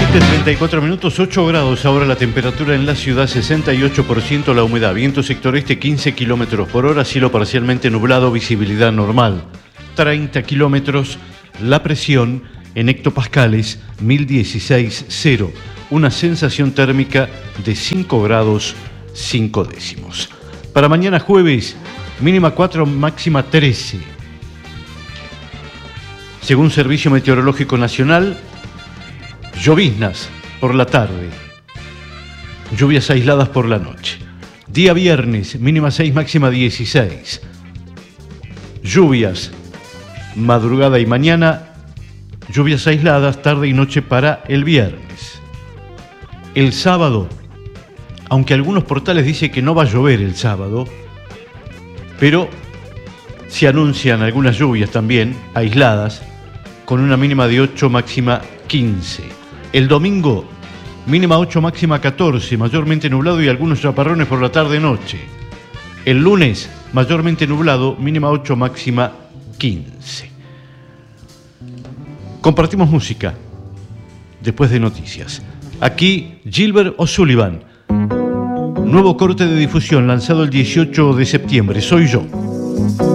7:34 minutos, 8 grados ahora la temperatura en la ciudad, 68% la humedad, viento sector este 15 kilómetros por hora, cielo parcialmente nublado, visibilidad normal, 30 kilómetros, la presión en hectopascales 1016,0, una sensación térmica de 5 grados 5 décimos. Para mañana jueves, mínima 4, máxima 13. Según Servicio Meteorológico Nacional, lloviznas por la tarde, lluvias aisladas por la noche. Día viernes, mínima 6, máxima 16. Lluvias, madrugada y mañana, lluvias aisladas, tarde y noche para el viernes. El sábado, aunque algunos portales dicen que no va a llover el sábado, pero se anuncian algunas lluvias también, aisladas, con una mínima de 8, máxima 15. El domingo, mínima 8, máxima 14, mayormente nublado y algunos chaparrones por la tarde-noche. El lunes, mayormente nublado, mínima 8, máxima 15. Compartimos música después de noticias. Aquí Gilbert O'Sullivan, nuevo corte de difusión lanzado el 18 de septiembre, Soy Yo.